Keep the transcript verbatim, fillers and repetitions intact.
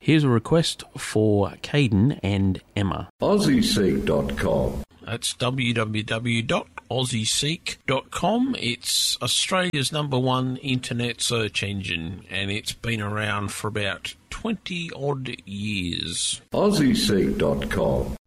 Here's a request for Caden and Emma. Aussie Seek dot com. That's w w w dot aussie seek dot com. It's Australia's number one internet search engine, and it's been around for about twenty odd years. Aussie Seek dot com.